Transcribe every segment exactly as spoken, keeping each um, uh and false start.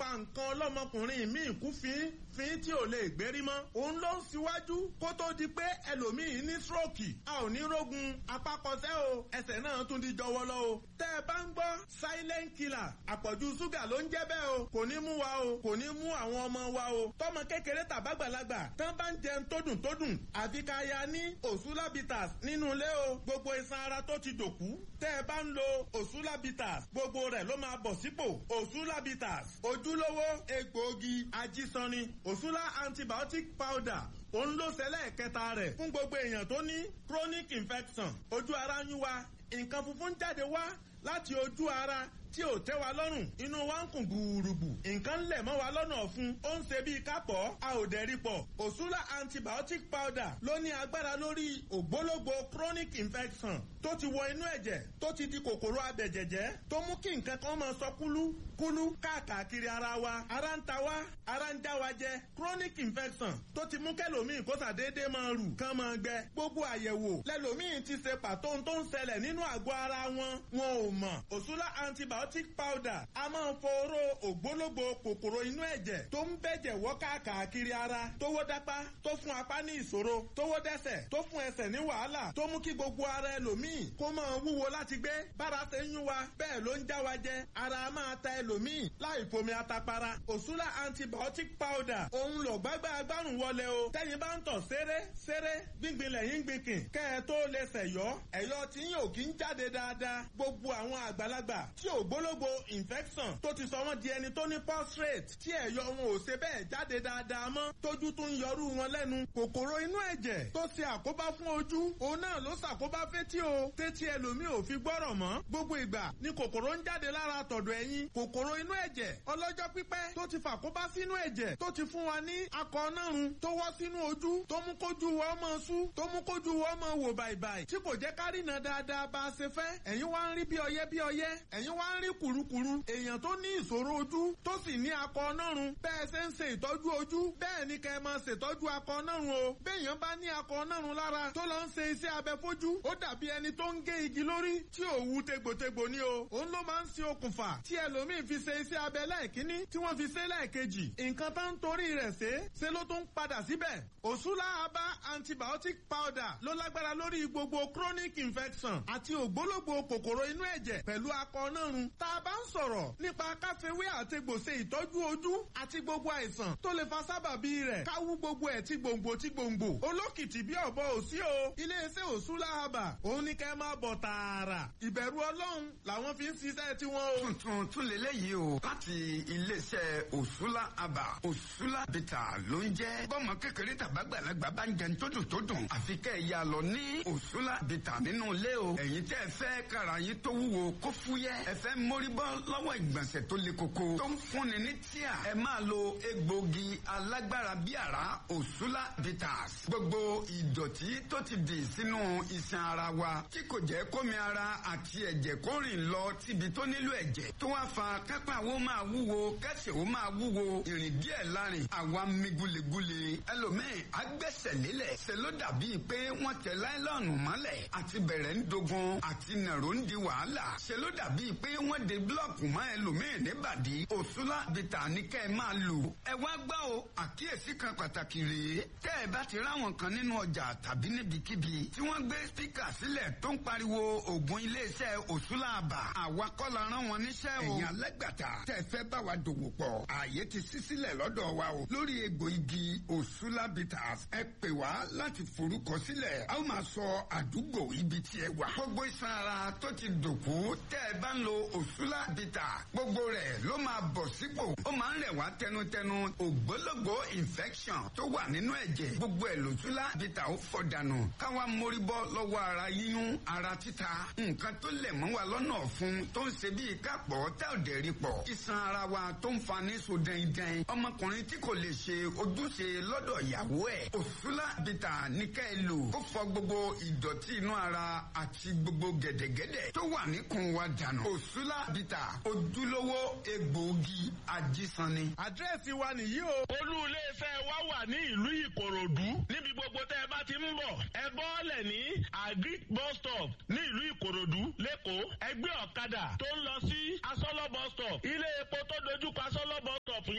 fa nǹkan ọlọ́mọkùnrin míì kú fín fín tí ò lè gbérí mọ́. òun ló ń síwájú kó tó di pé ẹlòmíì ní stroke. a ò ní rógun apákọsẹ́ o ẹsẹ̀ náà tún di jọwọ́lọ́ o. tẹ́ ẹ bá ń gbọ́ silent killer àpọ̀jù ṣúgà ló ń jẹ́ bẹ́ẹ̀ o. kò ní mú wa o kò ní mú àwọn ọmọ wa o. tọmọ kékeré tàbágbàlagbà tán bá ń jẹun tó dùn tó dùn àfi ká ya ní òṣùlábìtàs nínú ilé o. gbogbo iṣan ara tó ti dòkú tẹ́ ẹ bá ń lo òṣùlábìtàs gbogbo rẹ̀ ló máa bọ̀ sípò. òṣùlábìtàs ojúlówó egbòogi ajísanni òṣùlá antibiotic powder òun ló ṣẹlẹ̀ kẹta rẹ̀ fún gbogbo èèyàn tó ní chronic infection ojú ara ń yún wa nǹkan funfun jáde wá láti ojú ara tí ò tẹ́ wa lọ́rùn inú wa ń kùn gbùrùgbù nǹkan ń lẹ̀ mọ́ wa lọ́nà ọ̀fun ó ń ṣe bíi kápọ̀ a ò dẹ̀rí pọ̀ òṣùlá antibiotic powder ló ní agbára lórí ògbólógbò chronic infection tó ti wọ inú ẹ̀jẹ̀ tó ti di kòkòrò abẹ̀jẹ̀jẹ̀ tó mú kí nǹkan kan máa sọ kúlú kúlú káàkiri ara wa ara ń ta wá ara ń já wa jẹ chronic infection tó ti mú kẹlòmíì kó sàdédé máa rù kán máa gbẹ gbogbo àyẹ̀wò lẹlòmíì ti ṣe pàtó tó ń ṣẹlẹ̀ nínú àgọ́ ara wọn wọn ò mọ̀ òṣùlá antibiotic powder a máa ń foró ògbólógbò kòkòrò inú ẹ̀jẹ̀ tó ń bẹ̀jẹ̀ wọ́ káàkiri ara tó wó dápá tó fún apá ní ìṣòro tó wó dẹ́sẹ̀ tó fún ẹsẹ̀ ní wàhálà tó mú kí gbogbo ara ẹlòmíì kó máa wúwo láti gbé bára ṣe ń yún wa bẹ́ẹ̀ ló ń já wa jẹ ara máa ta ẹlòmíì láì fomi atapara òṣùlá antibiotic powder òun lò gbágbá agbárùn wọlé o tẹ́yin bá ń tọ̀ ṣeré ṣeré gbíngbin lẹ́yìn gbìnkìn kẹ́ ẹ tó lè ṣẹ̀yọ́ ẹ̀yọ́ tí yóò kí ń jáde dáadáa gbogbo àwọn àgbàlagbà tí ògbólógbò infection tó ti sọ wọ́n di ẹni tó ní prostate tí ẹ̀yọ́ wọn ò ṣe bẹ́ẹ̀ jáde dáadáa mọ́ tójú tún ń yọrú wọn lẹ́nu kòkòrò inú ẹ̀jẹ̀ tó ṣe àkóbá fún ojú òun náà ló ṣàkóbá fétí o tétí ẹlòmíì ò fi gbọ́rọ̀ mọ́ gbogbo ìgbà ni kòkòrò ń jáde lára tọ̀dọ̀ ẹ̀yìn kòkòrò inú ẹ̀jẹ̀ ọlọ́jọ́ pípẹ́ tó ti fàkóbá sínú ẹ̀jẹ̀ tó ti fún wa ní akọ nárun tó wọ́ sínú ojú tó mú kójú wọ́ mọ́ sú tó mú kójú wọ́ mọ́ wò bàìbàì tí kò jẹ́ ká rína dáadáa bá a ṣe fẹ́ ẹ̀yin wá ń rí bí ọyẹ́ bí ọyẹ́ ẹ̀yin wá ń rí kùrukùru èèyàn tó ní ìṣòro ojú tó sì ní akọ nárun bẹ́ẹ̀ ṣe ń ṣe ìtọ́jú ojú bẹ́ẹ̀ ni kẹ́ ẹ máa ṣètọ́jú akọ nárun o béèyàn bá ní akọ nárun lára tó lọ ń ṣe iṣẹ́ abẹ fojú ó dàbí ẹni tó ń gé igi lórí tí ò wú tegbòtegbò ni o òun ló máa ń ṣe okùnfà tí ẹlòmíín fi ṣe iṣẹ́ abẹ lẹ́ẹ̀kínní tí wọ́n fi ṣe lẹ́ẹ̀kejì nǹkan tó ń torí rẹ̀ ṣe ṣe ló tún padà síbẹ̀ òṣùlá abá antibiotic powder ló lágbára lórí gbogbo chronic infection àti ògbólógbò kòkòrò inú ẹ̀jẹ̀ pẹ̀lú akọ nárun tá a bá ń sọ̀rọ̀ nípa káfíwé àtegbò ṣe ìtọ́jú ojú àti gbogbo àìsàn tó lè fa sábàbí rẹ̀ káwú gbogbo ẹ̀ tí gbòǹgbò tí gbòǹgbò olókìtì bí ọ̀bọ òsí o iléeṣẹ́ òṣùlá abà òun ní kẹ́ máa bọ̀ tààrà ìbẹ̀rù ọlọ́run làwọn fi ń ṣiṣẹ́ tiwọn o. tuntun tún lélẹ́yìí o láti iléeṣẹ́ òṣùlá abà òṣùlá bìtà ló ń jẹ́ bọ́mọ kékeré tàbágbàlagbà bá ń jẹun tó dùn tó dùn àfi kẹ́ ẹ̀ yà lọ ní òṣùlá bìtà nínú ilé o ẹ̀yin tẹ́ ẹ fẹ́ kára yín tó wúwo kó fúyẹ́ ẹ fẹ́ mórí bọ́ lọ́wọ́ ìgbọ̀nsẹ̀ tó le koko tó ń fúnni ní tíà ẹ máa lo egbògi alágbára bí àrá òṣùlá bitters gbogbo ìdọ̀tí tó ti dì sínú iṣan ara wa tí kò jẹ́ kómi ara àti ẹ̀jẹ̀ kó rìn lọ síbi tó nílò ẹ̀jẹ̀ tó wá fa kápá wo máa wúwo kẹsẹ̀ wo máa wúwo ìrìn díẹ̀ láàrin àwa mi gulegule ẹlòmíì agbẹ́sẹ̀ lélẹ̀ ṣe ló dàbí pé wọ́n tẹ láìlọ́ọ̀nù mọ́lẹ̀ àti bẹ̀rẹ̀ ń dogun àti nàró ń di wàhálà ṣe ló dàbí pé wọ́n de búlọ̀kù mọ́ ẹlòmíì níbàdí òṣùlá bìtà ní kẹ́ ẹ máa lò. ẹ wá gbọ́ o àkíyèsí kan pàtàkì rèé tẹ́ ẹ bá ti ráwọn kan nínú ọjà tàbí níbikíbi tí wọ́n gbé spíkà sílẹ̀ tó ń pariwo ògùn iléeṣẹ́ òṣùlá àbà àwa kọ́ la rán wọn níṣẹ́ o. ẹ̀yin alágbàtà tẹ́ ẹ fẹ́ bá wa dòwò pọ̀ ààyè ti ṣí sílẹ̀ lọ́dọ̀ wa o lórí egbò igi òṣùlá bitters ẹ pè wá láti forúkọ sílẹ̀ a ó máa sọ àdúgbò ibi tí ẹ wà. gbogbo iṣan ara tó ti dòkú tẹ́ ẹ bá ń lo òṣùlá bitters gbogbo rẹ̀ ló máa bọ̀ sípò ó máa ń rẹ̀ wá tẹnutẹnu ògbólógbò infection tó wà nínú ẹ̀jẹ̀ gbogbo ẹ̀ lòṣùlá bitters ó fọ̀ dànù káwa mórí bọ́ lọ́wọ́ ara yíyún ara títa nǹkan tó lẹ̀ mọ́ wa lọ́nà ọ̀fun tó ń ṣe bíi kápọ̀ tá ò dẹ̀ rí pọ̀ iṣan ara wa tó ń fa ní so dẹ́ndẹ́n ọmọkùnrin tí kò lè ṣe ojúṣe lọ́dọ̀ ìyàwó ẹ̀ òṣùlá bitters ní ká ẹ lò ó fọ̀ gbogbo ìdọ̀tí inú ara àti gbogbo gẹ̀dẹ̀gẹ̀dẹ̀ tó wà níkùn wa dànù òṣùlá bitters ojúlówó egbòogi ajísanni. àdírẹ́sì wa nìyí o. olú iléeṣẹ́ wa wà ní ìlú Ìkòròdú níbi gbogbo tẹ́ ẹ bá ti ń bọ̀ ẹ bọ́ọ̀lẹ̀ ní agric bus stop ní ìlú Ìkòròdú lẹ́kọ̀ọ́ ẹgbẹ́ ọ̀kadà tó ń lọ sí asọ́lọ́ bus stop ilé epo tó dojúkọ asọ́lọ́ bus stop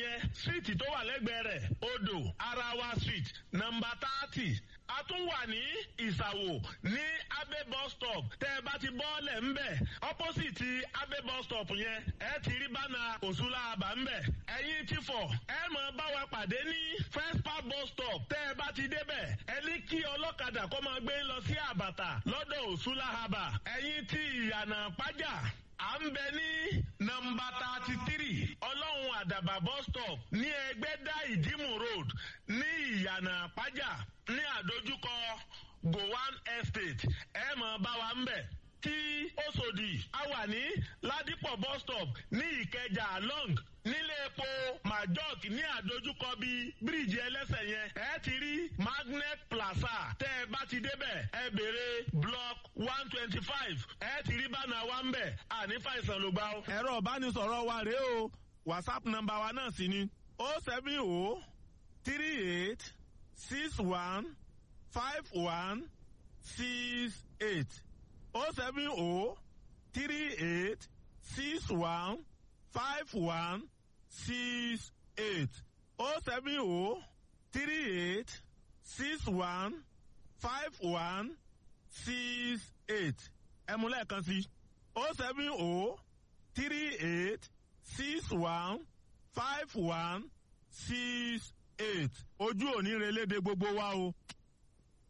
street tó wà lẹ́gbẹ̀ẹ́ rẹ̀ odò arawa street nọ́mbà thirty a tún wà ní ìsàwò ní abe bus stop tẹ́ ẹ bá ti bọ́ọ̀lẹ̀ ńbẹ̀ opposite abe bus stop yẹn ẹ ti rí bánà òṣùlá àbá ńbẹ̀ ẹ̀yin ti fọ̀ ẹ mọ̀ bá wa pàdé ní first park bus stop tẹ́ ẹ bá ti débẹ̀ ẹ ní kí ọlọ́kadà kó máa gbé lọ sí àbàtà lọ́dọ̀ òṣùlá àbá ẹ̀yin ti ìyànà pájà à ń bẹ ní nọ́mbà thirty three ọlọ́run àdàbà bus stop ní ẹgbẹ́dá ìdímù road ní ìyànà pájà ní àdójúkọ gowan estate ẹ mọ̀ bá wa ń bẹ̀ tí Òṣòdì a wà ní ládìpọ̀ bus stop ní ìkẹjà long nílé epo majok ní àdójúkọ bíi bíríìjì ẹlẹ́sẹ̀ yẹn ẹ ti rí magnet plaza tẹ́ ẹ bá ti débẹ̀ ẹ béèrè block one twenty five ẹ ti rí bánà wa ń bẹ̀ àní fàìsàn ló gbà ó. ẹ̀rọ ìbánisọ̀rọ̀ wa rèé o whatsapp nọ́mbà wa náà sì ni o seven o three eight six one five one six eight o seven o three eight six one five one six eight o seven o three eight six one five one six eight ẹ mú lẹ́ẹ̀kan sí o seven o three eight six one five one six eight ojú òní relédè gbogbo wa o.